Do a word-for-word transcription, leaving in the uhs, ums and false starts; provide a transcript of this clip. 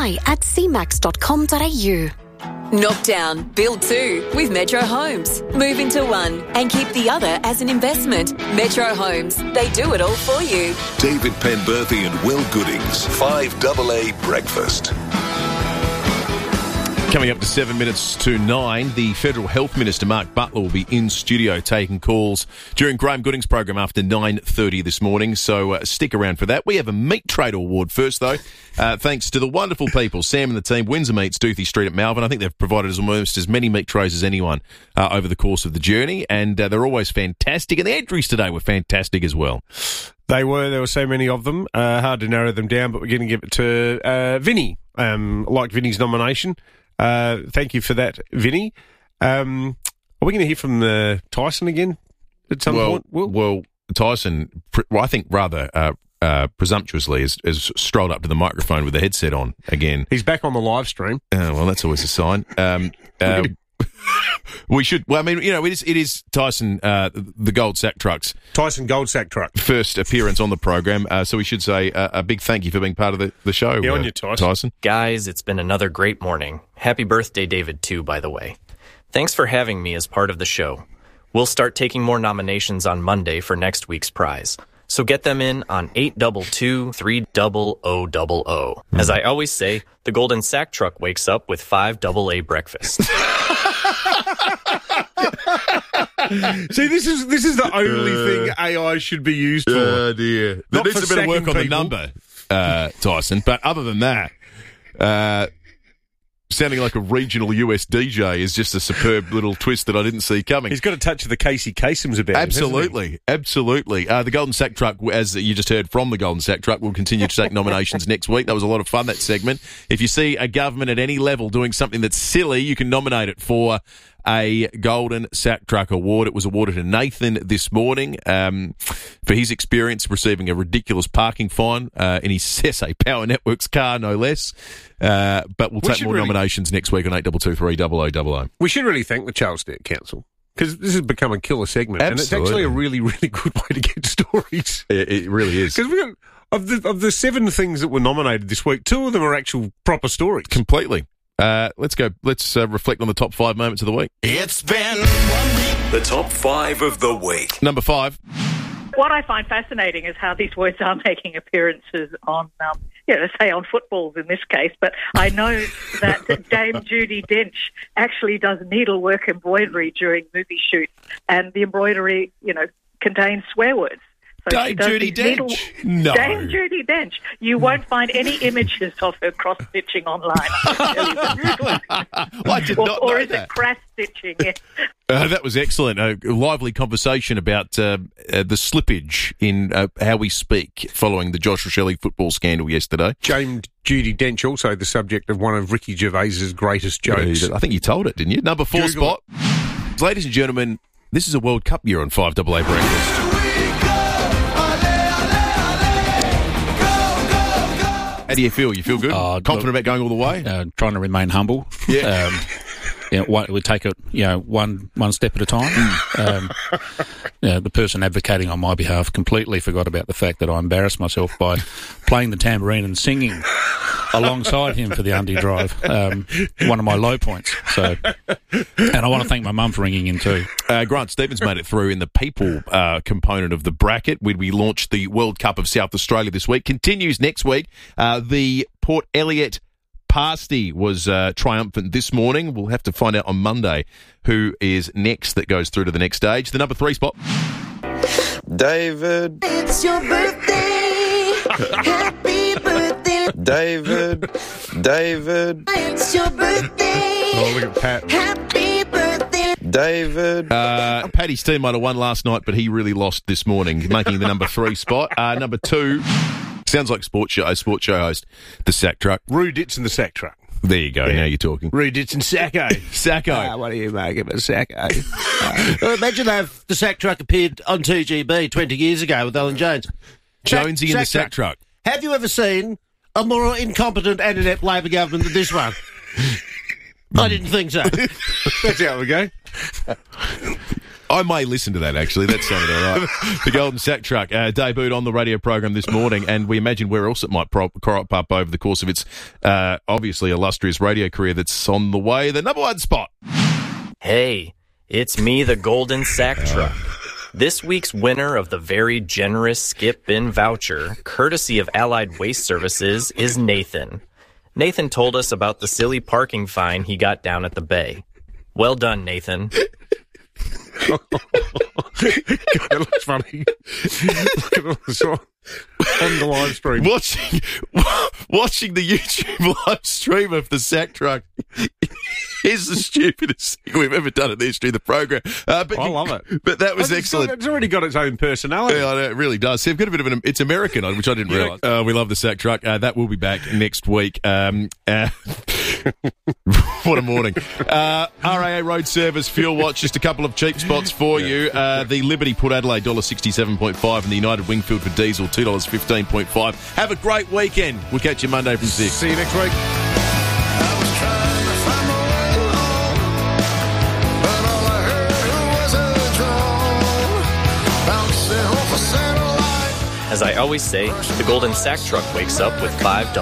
at c max dot com dot a u. Knock down, build two with Metro Homes. Move into one and keep the other as an investment. Metro Homes, they do it all for you. David Penberthy and Will Goodings, five double A Breakfast. Coming up to seven minutes to nine, the Federal Health Minister, Mark Butler, will be in studio taking calls during Graham Gooding's program after nine thirty this morning, so uh, stick around for that. We have a Meat Trader Award first, though, uh, thanks to the wonderful people, Sam and the team, Windsor Meats, Doothie Street at Malvern. I think they've provided us almost as many meat trays as anyone uh, over the course of the journey, and uh, they're always fantastic, and the entries today were fantastic as well. They were. There were so many of them. Uh, hard to narrow them down, but we're going to give it to uh, Vinny. Um, like Vinny's nomination. Uh, thank you for that, Vinny. Um, are we going to hear from uh, Tyson again at some well, point? Will? Well, Tyson, well, I think rather uh, uh, presumptuously, has, has strolled up to the microphone with the headset on again. He's back on the live stream. Oh, well, that's always a sign. Um, uh, we should, well, I mean, you know, it is, it is Tyson, uh, the Gold Sack Trucks. Tyson Gold Sack Truck. First appearance on the program, uh, so we should say uh, a big thank you for being part of the, the show. Yeah, uh, on you, Tyson. Tyson. Guys, it's been another great morning. Happy birthday, David, too, by the way. Thanks for having me as part of the show. We'll start taking more nominations on Monday for next week's prize. So get them in on eight two two, three zero zero zero zero. As I always say, the Golden Sack Truck wakes up with five double A breakfast. See, this is this is the only uh, thing A I should be used for. Oh, dear. There Not needs a bit of work on people. the number, uh, Tyson. But other than that, uh, sounding like a regional U S D J is just a superb little twist that I didn't see coming. He's got a touch of the Casey Kasem's about him, Absolutely, absolutely. Uh, the Golden Sack Truck, as you just heard from the Golden Sack Truck, will continue to take nominations next week. That was a lot of fun, that segment. If you see a government at any level doing something that's silly, you can nominate it for a Golden Sack Truck Award. It was awarded to Nathan this morning um, for his experience receiving a ridiculous parking fine uh, in his S A Power Networks car, no less. Uh, but we'll We take more really- nominations next week on eight two two three zero zero zero zero. We should really thank the Charles Sturt Council, because this has become a killer segment. Absolutely. And it's actually a really, really good way to get stories. It, it really is. Because we got of the of the seven things that were nominated this week, two of them are actual proper stories. Completely. Uh, let's go. Let's uh, reflect on the top five moments of the week. It's been one week. The top five of the week. Number five. What I find fascinating is how these words are making appearances on, um, yeah, let's say on footballs in this case, but I know that Dame Judi Dench actually does needlework embroidery during movie shoots, and the embroidery, you know, contains swear words. So Dame Judi Dench? No. Dame Judi Dench. You won't find any images of her cross-stitching online. I tell you that. I did or, not or know is that. it crass-stitching? Yeah. Uh, that was excellent. A lively conversation about uh, uh, the slippage in uh, how we speak following the Josh Rochelle football scandal yesterday. James Judi Dench, also the subject of one of Ricky Gervais's greatest jokes. I think you told it, didn't you? Number four Google spot. Ladies and gentlemen, this is a World Cup year on five double A Breakfast. How do you feel? You feel good? Uh, Confident about going all the way? Uh, trying to remain humble. Yeah. Um, you know, one, we take it, you know, one one step at a time. um, you know, the person advocating on my behalf completely forgot about the fact that I embarrassed myself by playing the tambourine and singing alongside him for the undie drive. Um, one of my low points. So, and I want to thank my mum for ringing in too. Uh, Grant Stevens made it through in the people uh, component of the bracket when we launched the World Cup of South Australia this week. Continues next week. Uh, the Port Elliot Pasty was uh, triumphant this morning. We'll have to find out on Monday who is next that goes through to the next stage. The number three spot. David. It's your birthday. Happy birthday. David. David. It's your birthday. Oh, look at Pat. Happy birthday. David. Uh, Paddy's team might have won last night, but he really lost this morning, making the number three spot. Uh, number two, sounds like sports show, sports show host, the Sack Truck. Rue Ditson, the Sack Truck. There you go. Yeah. Now you're talking. Rue Ditson, Sacco. Sacco. Ah, what do you make of a Sacco? uh, well, imagine if the Sack Truck appeared on T G B twenty years ago with Alan Jones. Jonesy Sack, and the Sack Sack Truck. Have you ever seen a more incompetent and inept Labor government than this one? I didn't think so. That's how we go. I may listen to that, actually. That sounded all right. The Golden Sack Truck uh, debuted on the radio program this morning, and we imagine where else it might prop, crop up over the course of its uh, obviously illustrious radio career that's on the way. The number one spot. Hey, it's me, the Golden Sack Truck. This week's winner of the very generous Skip Bin voucher, courtesy of Allied Waste Services, is Nathan. Nathan told us about the silly parking fine he got down at the bay. Well done, Nathan. God, that looks funny. Look at all this on on the live stream. Watching, watching the YouTube live stream of the Sack Truck is the stupidest thing we've ever done in the history of the program. Uh, but I you- love it. But that was It's excellent. got- It's already got its own personality. Yeah, I know, it really does. See, I've got a bit of an. It's American, which I didn't Yeah. realise. Uh, we love the Sack Truck. Uh, that will be back next week. Um, uh, what a morning. Uh, R A A Road Service Fuel Watch. Just a couple of cheap spots for you. Uh, the Liberty Port Adelaide one dollar sixty-seven point five, and the United Wingfield for diesel two dollars fifteen point five. Have a great weekend. We'll catch you Monday from six. See you next week. As I always say, the Golden Sack Truck wakes up with five